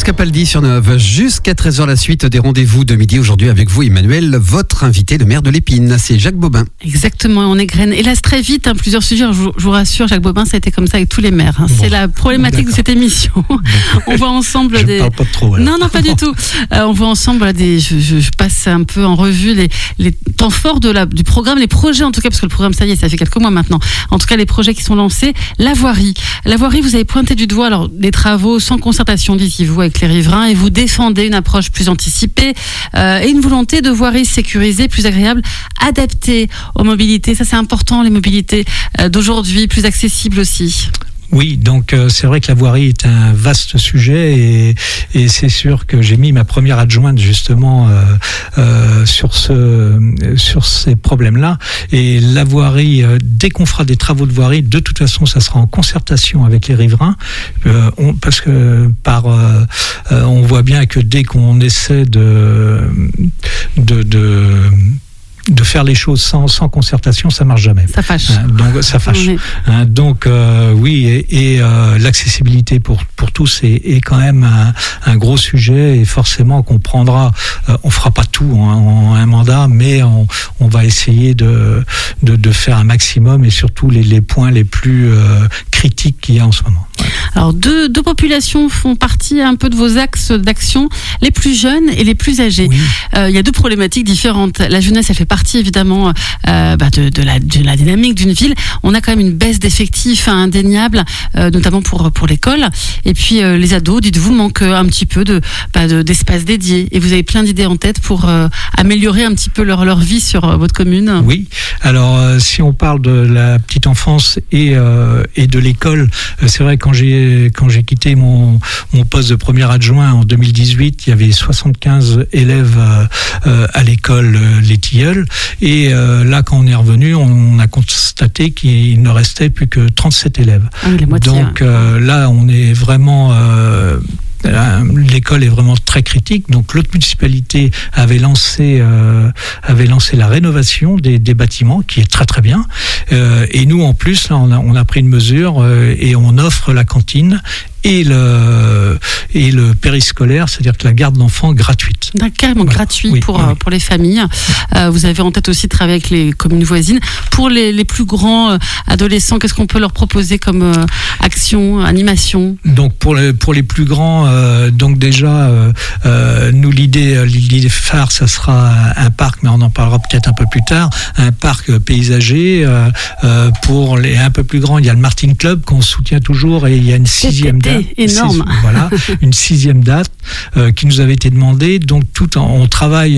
Capaldi sur Neuve. Jusqu'à 13h, la suite des rendez-vous de midi. Aujourd'hui avec vous, Emmanuel, votre invité, le maire de l'Épine. C'est Jacques Bobin. Exactement, on égrène. Hélas, très vite, plusieurs sujets. Je vous rassure, Jacques Bobin, ça a été comme ça avec tous les maires. Bon, c'est la problématique de cette émission. On voit ensemble Je parle pas de trop. Alors. Non, pas du tout. On voit ensemble je passe un peu en revue les temps forts du programme, les projets en tout cas, parce que le programme, ça y est, ça fait quelques mois maintenant. En tout cas, les projets qui sont lancés. La voirie, vous avez pointé du doigt alors des travaux sans concertation, disiez-vous, avec les riverains, et vous défendez une approche plus anticipée et une volonté de voirie sécurisée, plus agréable, adaptée aux mobilités. Ça, c'est important, les mobilités d'aujourd'hui, plus accessibles aussi. Oui, donc c'est vrai que la voirie est un vaste sujet et c'est sûr que j'ai mis ma première adjointe justement sur ces problèmes-là. Et la voirie, dès qu'on fera des travaux de voirie, de toute façon, ça sera en concertation avec les riverains, parce que on voit bien que dès qu'on essaie de faire les choses sans concertation, ça marche jamais. Ça fâche. Donc ça fâche. Oui. Donc oui, et l'accessibilité pour tous est quand même un gros sujet, et forcément qu'on prendra. On fera pas tout en un mandat, mais on va essayer de faire un maximum, et surtout les points les plus critiques qu'il y a en ce moment. Ouais. Alors deux populations font partie un peu de vos axes d'action, les plus jeunes et les plus âgés. Oui. Il y a deux problématiques différentes. La jeunesse, elle fait partie évidemment de la dynamique d'une ville. On a quand même une baisse d'effectifs indéniable, notamment pour l'école. Et puis les ados, dites-vous, manquent un petit peu d'espace dédié. Et vous avez plein d'idées en tête pour améliorer un petit peu leur vie sur votre commune. Oui. Alors si on parle de la petite enfance et de l'école, c'est vrai que quand j'ai quitté mon poste de premier adjoint en 2018, il y avait 75 élèves à l'école Les Tilleuls. Et là, quand on est revenu, on a constaté qu'il ne restait plus que 37 élèves. Ah oui, la moitié. Donc là, on est vraiment... l'école est vraiment très critique. Donc l'autre municipalité avait lancé la rénovation des bâtiments, qui est très très bien. Et nous, en plus, là, on a pris une mesure et on offre la cantine et le périscolaire, c'est-à-dire que la garde d'enfants gratuite. Carrément gratuit, oui, pour les familles. Vous avez en tête aussi de travailler avec les communes voisines. Pour les plus grands adolescents, qu'est-ce qu'on peut leur proposer comme action, animation ? Donc pour les plus grands, donc déjà, nous l'idée phare, ça sera un parc, mais on en parlera peut-être un peu plus tard, un parc paysager. Pour les un peu plus grands, il y a le Martin Club qu'on soutient toujours, et il y a une 6e date. Énorme. Voilà, une 6e date qui nous avait été demandée. Donc on travaille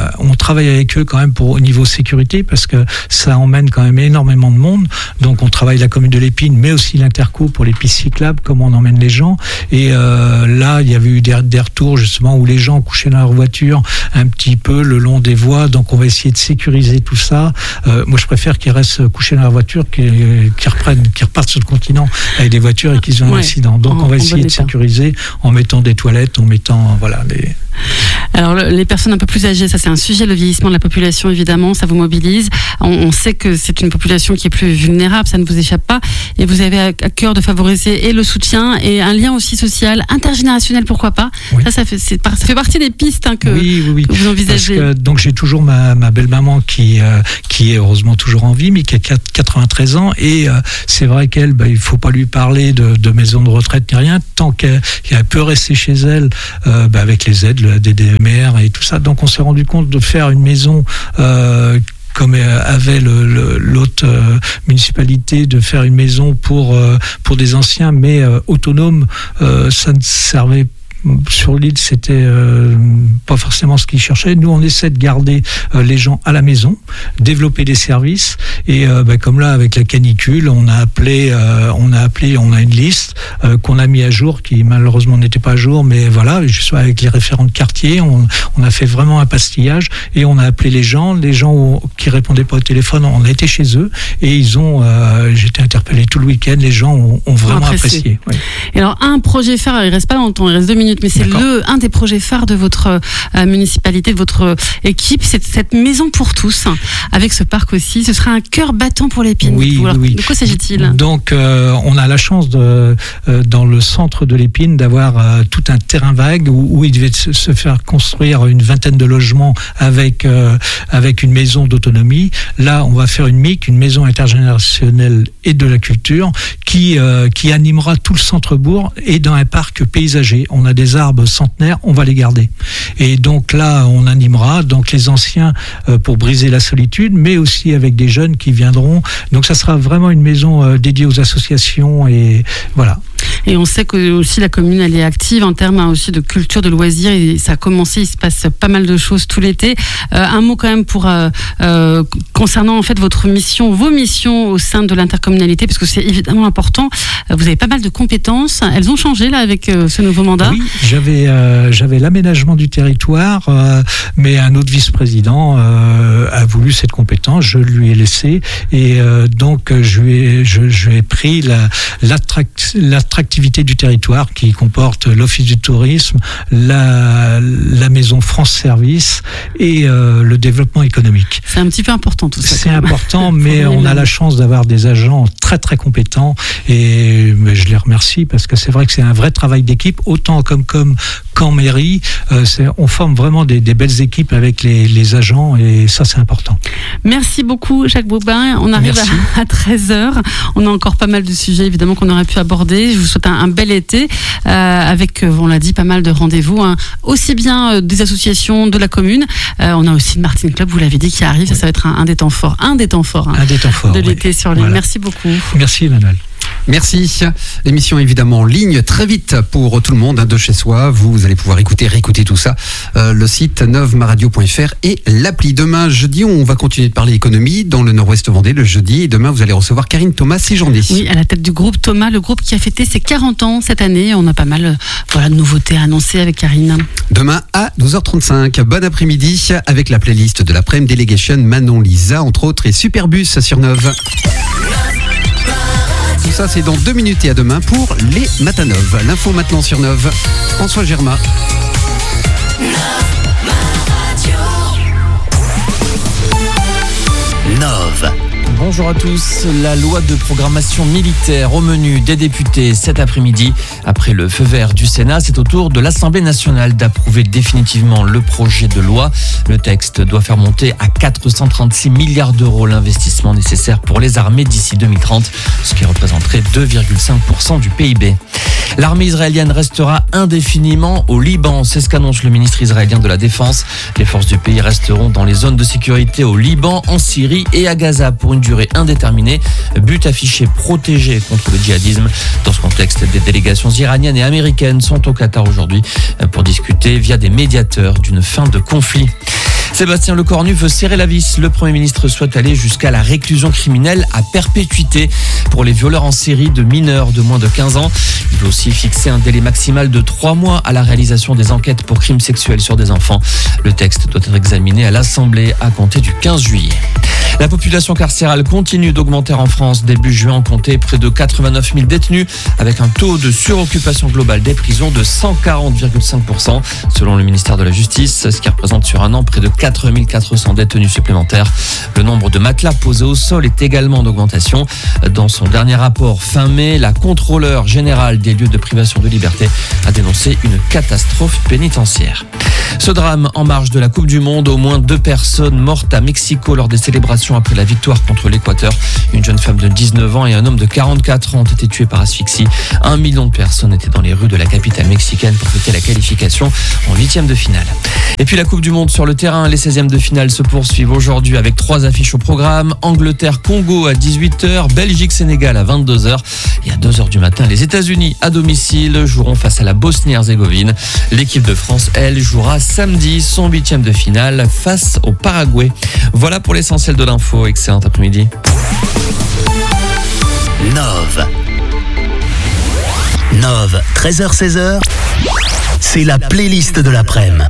avec eux quand même au niveau sécurité, parce que ça emmène quand même énormément de monde. Donc on travaille la commune de l'Épine, mais aussi l'Interco pour les pistes cyclables, comment on emmène les gens. Et là, il y avait eu des retours justement où les gens couchaient dans leur voiture un petit peu le long des voies. Donc on va essayer de sécuriser tout ça. Moi, je préfère qu'ils restent couchés dans leur voiture, qu'ils repartent sur le continent avec des voitures et qu'ils ont un accident. Donc on va essayer de sécuriser en mettant des toilettes, en mettant les... Alors les personnes un peu plus âgées, ça c'est un sujet, le vieillissement de la population, évidemment, ça vous mobilise. On sait que c'est une population qui est plus vulnérable, ça ne vous échappe pas, et vous avez à cœur de favoriser et le soutien et un lien aussi social, intergénérationnel, pourquoi pas. Oui. Ça fait partie des pistes que vous envisagez. Parce que, donc j'ai toujours ma belle-maman qui est heureusement toujours en vie, mais qui a 93 ans, et c'est vrai qu'elle, il faut pas lui parler de maison de retraite ni rien, tant qu'elle peut rester chez elle avec les aides, le DDMR et tout ça. Donc on s'est rendu compte de faire une maison comme avait l'autre municipalité, de faire une maison pour des anciens, mais autonomes. Ça ne servait sur l'île, c'était pas forcément ce qu'ils cherchaient. Nous, on essaie de garder les gens à la maison, développer des services, et comme là, avec la canicule, on a une liste qu'on a mis à jour, qui malheureusement n'était pas à jour, mais voilà, juste avec les référents de quartier, on a fait vraiment un pastillage, et on a appelé les gens qui répondaient pas au téléphone, on a été chez eux, et j'ai été interpellé tout le week-end, les gens ont vraiment apprécié. Oui. Et alors, un projet phare, il reste pas longtemps, il reste 2 minutes, minutes, mais c'est un des projets phares de votre municipalité, de votre équipe, c'est cette maison pour tous, avec ce parc aussi. Ce sera un cœur battant pour l'Épine. Oui. De quoi s'agit-il ? Donc, on a la chance dans le centre de l'Épine d'avoir tout un terrain vague où il devait se faire construire une vingtaine de logements avec une maison d'autonomie. Là, on va faire une MIC, une maison intergénérationnelle et de la culture, qui animera tout le centre-bourg et dans un parc paysager. On a des arbres centenaires, on va les garder. Et donc là, on animera donc les anciens pour briser la solitude, mais aussi avec des jeunes qui viendront. Donc ça sera vraiment une maison dédiée aux associations et voilà. Et on sait que aussi la commune elle est active en termes aussi de culture, de loisirs, et ça a commencé, il se passe pas mal de choses tout l'été. Un mot quand même pour concernant en fait vos missions au sein de l'intercommunalité, parce que c'est évidemment important. Vous avez pas mal de compétences, elles ont changé là avec ce nouveau mandat. Oui, j'avais l'aménagement du territoire, mais un autre vice-président a voulu cette compétence, je lui ai laissé, et donc je lui ai pris l'attractivité du territoire qui comporte l'Office du tourisme, la maison France Service et le développement économique. C'est un petit peu important tout ça. C'est important, mais on a la chance d'avoir des agents très très compétents et je les remercie parce que c'est vrai que c'est un vrai travail d'équipe, autant comme qu'en mairie. On forme vraiment des belles équipes avec les agents et ça c'est important. Merci beaucoup Jacques Boubin. On arrive à 13h. On a encore pas mal de sujets évidemment qu'on aurait pu aborder. Je vous souhaite un bel été avec, on l'a dit, pas mal de rendez-vous, aussi bien des associations de la commune. On a aussi le Martin Club, vous l'avez dit, qui arrive. Ça va être un des temps forts de l'été sur l'île. Voilà. Merci beaucoup. Merci Emmanuel. Merci. L'émission évidemment en ligne très vite pour tout le monde de chez soi. Vous allez pouvoir réécouter tout ça. Le site novemaradio.fr et l'appli. Demain, jeudi, on va continuer de parler économie dans le Nord-Ouest Vendée le jeudi. Et demain, vous allez recevoir Karine Thomas, 6 journées. Oui, à la tête du groupe Thomas, le groupe qui a fêté ses 40 ans cette année. On a pas mal de nouveautés à annoncer avec Karine. Demain à 12h35. Bon après-midi avec la playlist de la Prime Delegation, Manon Lisa, entre autres, et Superbus sur Nove. Tout ça, c'est dans 2 minutes et à demain pour les Matanov. L'info maintenant sur Nove. François Germain. Nove. Bonjour à tous. La loi de programmation militaire au menu des députés cet après-midi. Après le feu vert du Sénat, c'est au tour de l'Assemblée nationale d'approuver définitivement le projet de loi. Le texte doit faire monter à 436 milliards d'euros l'investissement nécessaire pour les armées d'ici 2030, ce qui représenterait 2,5% du PIB. L'armée israélienne restera indéfiniment au Liban, c'est ce qu'annonce le ministre israélien de la Défense. Les forces du pays resteront dans les zones de sécurité au Liban, en Syrie et à Gaza pour une durée indéterminée. But affiché, protéger contre le djihadisme. Dans ce contexte, des délégations iraniennes et américaines sont au Qatar aujourd'hui pour discuter via des médiateurs d'une fin de conflit. Sébastien Lecornu veut serrer la vis. Le Premier ministre souhaite aller jusqu'à la réclusion criminelle à perpétuité pour les violeurs en série de mineurs de moins de 15 ans. Il veut aussi fixer un délai maximal de 3 mois à la réalisation des enquêtes pour crimes sexuels sur des enfants. Le texte doit être examiné à l'Assemblée à compter du 15 juillet. La population carcérale continue d'augmenter en France. Début juin, on comptait près de 89 000 détenus avec un taux de suroccupation globale des prisons de 140,5% selon le ministère de la Justice, ce qui représente sur un an près de 4 400 détenus supplémentaires. Le nombre de matelas posés au sol est également en augmentation. Dans son dernier rapport fin mai, la contrôleure générale des lieux de privation de liberté a dénoncé une catastrophe pénitentiaire. Ce drame en marge de la Coupe du Monde, au moins 2 personnes mortes à Mexico lors des célébrations après la victoire contre l'Équateur. Une jeune femme de 19 ans et un homme de 44 ans ont été tués par asphyxie. 1 million de personnes étaient dans les rues de la capitale mexicaine pour fêter la qualification en 8e de finale. Et puis la Coupe du Monde sur le terrain, les 16e de finale se poursuivent aujourd'hui avec 3 affiches au programme. Angleterre-Congo à 18h, Belgique-Sénégal à 22h et à 2h du matin, les États-Unis à domicile joueront face à la Bosnie-Herzégovine. L'équipe de France, elle, jouera samedi son 8e de finale face au Paraguay. Voilà pour l'essentiel de l'info. Excellent après-midi. Nove, 13h-16h, c'est la playlist de l'après-midi.